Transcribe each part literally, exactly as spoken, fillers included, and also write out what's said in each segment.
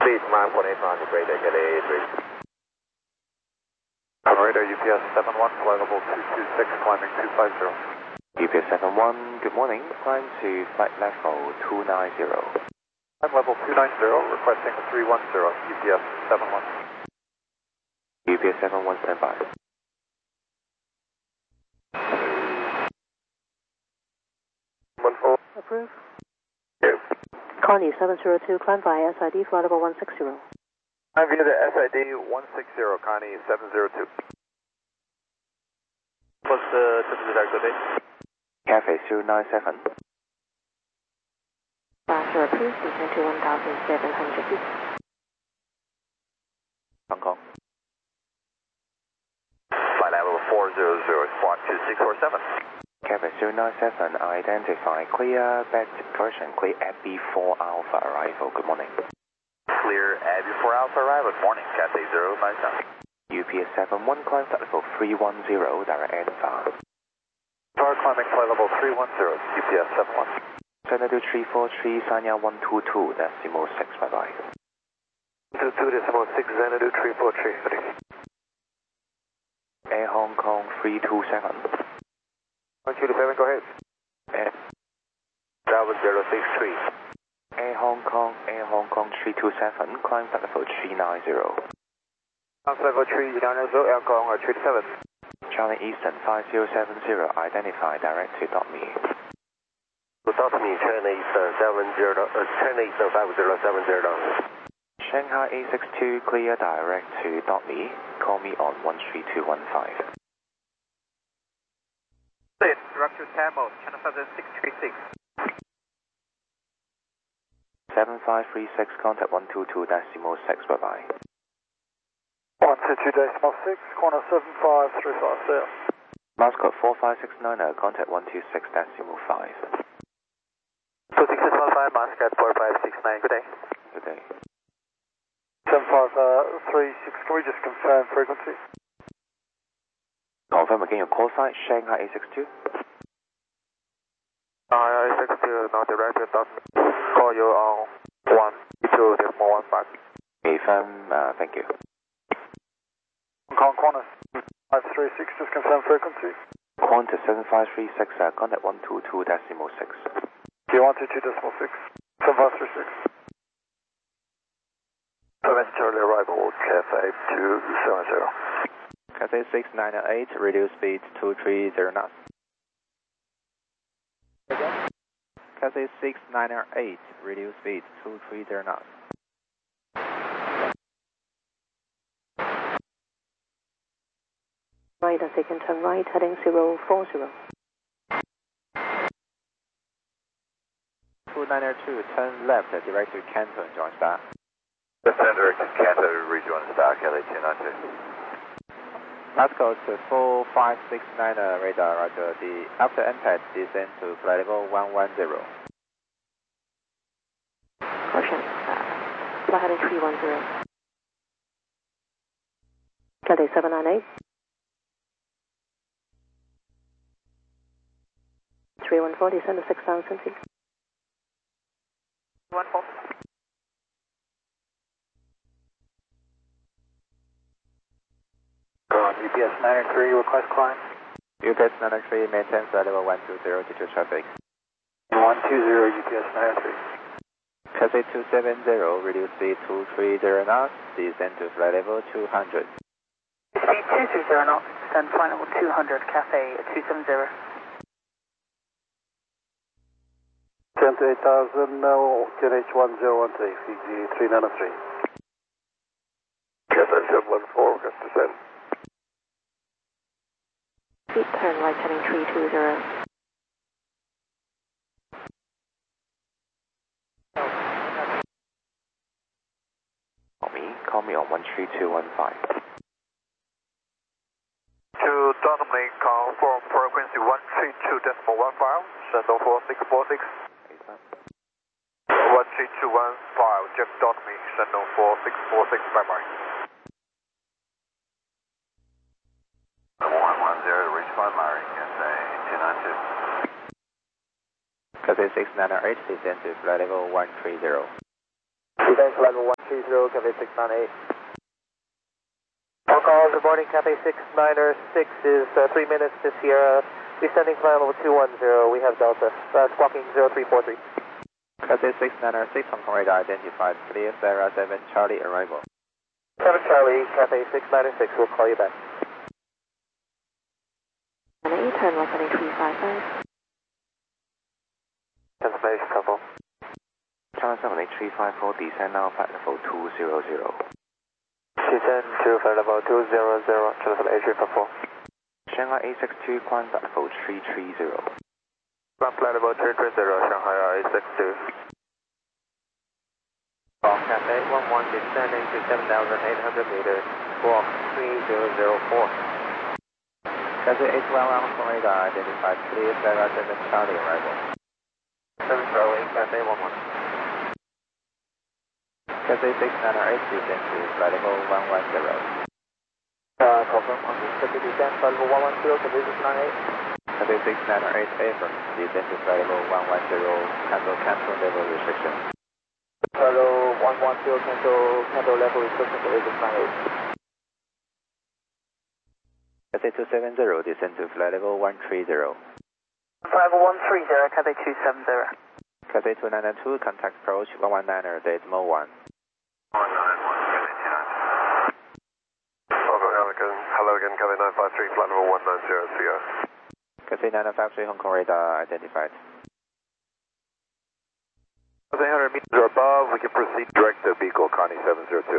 Speed nine point eight nine, radar Cathay three. Radar U P S seven one, flight level two two six, climbing two five zero. U P S seven one, good morning, climb to flight level two nine zero. Climb level two nine zero, requesting three one zero, U P S seven one. U P S seven one, stand by. one four. Approve. Two. Connie seven zero two, climb via S I D, flight level one six zero. Climb via the S I D one six zero, Connie seven zero two. What's the temperature today? Cathay zero nine seven. Faster approved, descend to one thousand seven hundred feet. Hong Kong. Flight level four zero zero, squawk two six four seven. Cathay zero nine seven, identify clear, back correction, clear at B four Alpha arrival, good morning. Clear Abbey four Alpha arrival, good morning, Cathay zero nine seven. U P S seven one, climb flight level three one zero, direct N V A R. Power climbing flight level three one zero, U P S seven one. Xanadu three four three, Sanya one two two, decimal six, bye bye. two two decimal six, Xanadu three four three, ready. Air Hong Kong three two seven. one two seven, go ahead. Air, seven zero six three. Air Hong Kong, Air Hong Kong three two seven, climb flight level three nine zero. Climb level three nine zero, Air Hong Kong three two seven. Charlie Eastern five zero seven zero, identify direct to dot me. To dot me, China Eastern seven zero, uh, China Eastern five zero seven zero. Shanghai A six two, clear direct to dot me, call me on one three two one five. Direct to Tamil, China Southern six three six. seven five three six, contact one two two decimal six, bye bye. one two two decimal six, corner seven five three five zero. Moscow four five six nine zero, contact one two six decimal five. two six six one five, Moscow four five six nine, good day. Good day. seven five three six, can we just confirm frequency? Confirm again your call sign, Shanghai A six two. Uh, A six two, now direct to dot me. Call you on one two decimal one five. Confirm, uh, thank you. Hong Kong corner five three six, just confirm frequency. Qantas seven five three six, uh, contact one two two decimal six. Do you want to two decimal six? seven five three six. Seven Charlie arrival, Cathay two seven zero. Cathay six nine eight, radio speed two three zero knots. Cathay six nine eight, radio speed two three zero knots. Right, and second turn right, heading zero four zero. two nine two, turn left, direct to Canton, join star. Descend direct to Canton, rejoin star, Cathay two nine two. Moscow to four five six nine, uh, radar, roger. The after impact descend to flight level one one zero. Caution, uh, flight heading three one zero. Cathay seven nine eight. three one four, descend to six thousand feet. one four. U P S nine three, request climb. U P S nine three, maintain flight level one two zero due to traffic. one two zero, U P S nine three. Cathay two seven zero, radio speed two three zero knots, descend to flight level two hundred. Speed two three zero knots, descend flight level two hundred, Cathay two seven zero. ten to eight thousand, now Q H one zero one three, Fiji three nine three. Cathay seven one four, request descend. Speed turn right, heading three two zero. Call me, call me on one three two one five. To Dominic, confirm frequency one three two decimal one five, send on four six four six. one three two one five, Jack dot me, send on four six four six, bye bye. one one zero, reach Fort Murray, Cathay two nine two. Cathay six nine eight, descend to flight level one three zero. two Thanks, level one three zero, Cathay six nine eight. All calls reporting Cathay six niner six is uh, three minutes to Sierra. Descending flight level two one zero, we have Delta. Uh, squawking zero three four three. Cathay six niner six, Hong Kong radar identified. Clear Sierra seven Charlie arrival. seven Charlie, Cathay six niner six, we'll call you back. Turn left heading three five five. Cancellation couple. China seven eight three five four, descend now flight level two zero zero. Descend to flight level two zero zero, China eight three five four. Shanghai eight six two, climb flight level three three zero. Climb flight level three three zero, Shanghai eight six two. Call Cathay one one, descending to seven thousand eight hundred meters, squawk three zero zero four. Cathay eight one one, Hong Kong radar identified. Clear Sierra seven Charlie arrival. seven Charlie, Cathay one one. Cathay six niner eight, descend to flight level one one zero. Uh, confirm on the Cathay descent, flight level one one zero, Cathay six niner eight. Cathay six niner eight, affirm, descend to flight level one one zero, cancel cancel level restriction. Flight level one one zero, cancel cancel level restriction, Cathay six niner eight. Cathay two seven zero, descend to flight level one three zero. Flight level one three zero, Cathay two seven zero. Cathay two nine two, contact approach one one niner, decimal one. one nine one, Cathay two nine two. Hello again, hello again, Cathay nine five three, flight level one nine zero, Sierra. Cathay nine five three, Hong Kong radar identified. Cathay one hundred meters or above, we can proceed direct to Beagle, Connie seven zero two.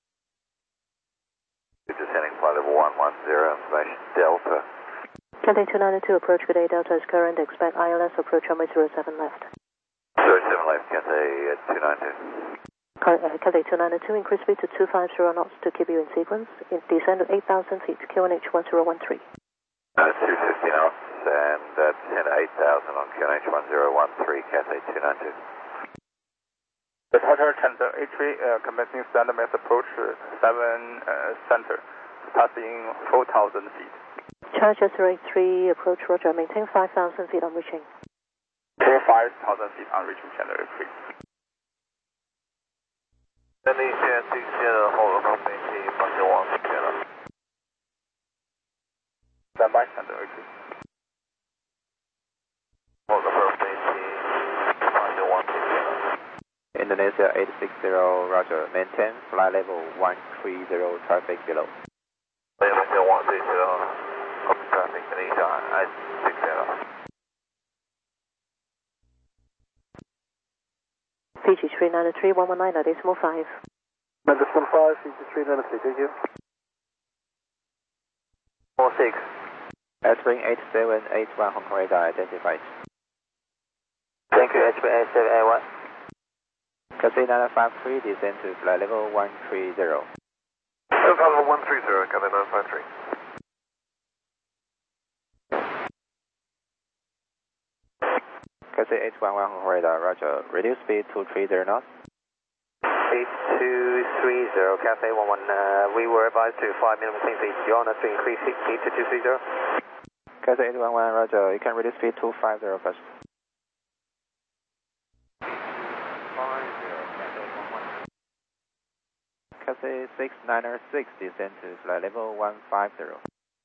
Descending flight level one one zero, information Delta. Cathay two nine two, approach good day, Delta is current, expect I L S approach runway zero seven left. zero seven left, Cathay two nine two. Cathay two nine two, increase speed to two five zero knots to keep you in sequence. In descend at eight thousand feet, Q N H one zero one three. Uh, two fifty knots and uh, descend at eight thousand on Q N H one zero one three, Cathay two nine two. Departure Center eight three, uh, commencing standard mass approach uh, seven uh, center, passing four thousand feet. Charge S eight three, approach Roger, maintain five thousand feet on reaching. Clear five thousand feet on reaching Center eight three. 那你现在对线的后轮空飞机发现往这边了。 Stand by Center eight three. 后轮空飞机发现往这边了。 Indonesia eight six zero, Roger, maintain flight level one three zero, traffic below. 我也发现往这边了。Copy traffic, Indonesia eight six zero. Fiji three nine three, one one nine, decimal five. Decimal five, Fiji three nine three, thank you. four six. Airspring eight seven eight one, Hong Kong radar identified. Thank you, Airspring eight seven eight one. Cathay nine five three, descend to flight level one three zero. Flight level one three zero, Cathay nine five three. Cathay eight one one, Hong Kong radar, Roger. Reduce speed to three zero knots. Speed two three zero, Cathay one one, uh, we were advised to fly minimum clean speed. Do you want us to increase speed to two three zero? Cathay eight one one, Roger. You can reduce speed to five zero first. Cathay six niner six, descend to flight level one five zero.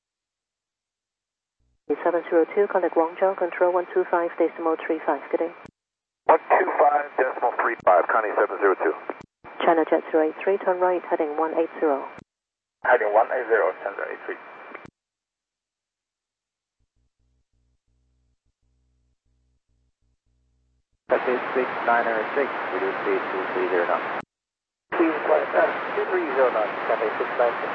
seven zero two, contact Guangzhou, control one two five decimal three five, good day. one two five decimal three five, Connie seven zero two. China Jet zero eight three, turn right, heading one eight zero. Heading one eight zero, Center eight three. Cathay six niner six, reduce speed to three zero knots. Please flight uh, two three zero knots, Cathay six nine six.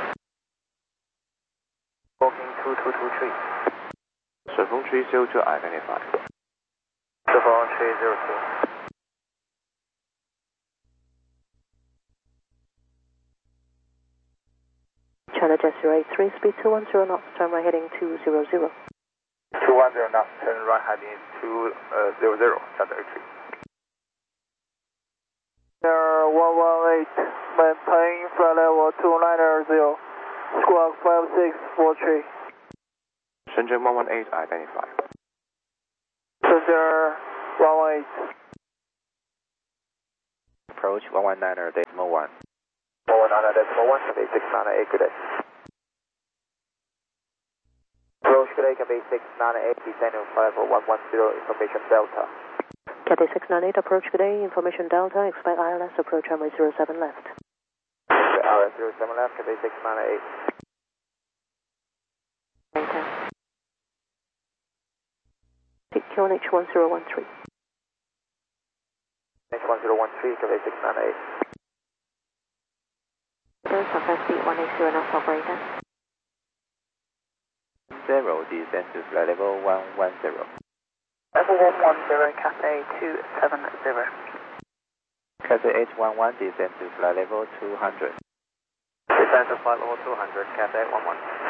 Walking two two two three. 顺风吹修就 identified. 顺风吹zero two. China Jet zero eight three, speed two one zero knots, turn right heading two zero zero. two one zero knots, turn right heading two zero zero, Center eight three. one one eight, maintain flight level two nine zero, squawk five six four three. Shenzhen one one eight identified. Shenzhen one one eight. approach one one nine decimal one. one one nine decimal one, Cathay six nine eight, good day. Approach good day, Cathay six nine eight, descending flight level one one zero, information Delta. Cathay six nine eight, approach good day, information Delta, expect I L S, approach runway zero seven left. R S zero seven left, Cathay six nine eight. Maintain. Q N H one zero one three. H one zero one three, Cathay six nine eight. Southwest speed one eight zero knots operator. Zero, descend to flight level one one zero. Level one one zero, Cathay two seven zero. Cathay eight one one, descend to flight level two hundred. Descend to flight level two hundred, Cathay eight one one.